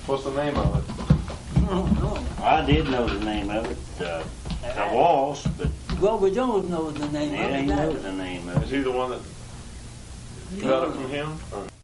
What's the name of it? I did know the name of it. The Walsh, but Grover Jones knows the name it of ain't it. know the name of Is it. he the one that got it from him? Or?